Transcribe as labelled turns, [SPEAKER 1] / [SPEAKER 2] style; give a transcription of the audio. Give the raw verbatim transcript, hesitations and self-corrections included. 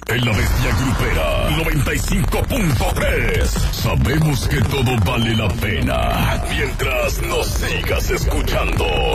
[SPEAKER 1] En la Bestia Grupera noventa y cinco punto tres. Sabemos que todo vale la pena mientras nos sigas escuchando.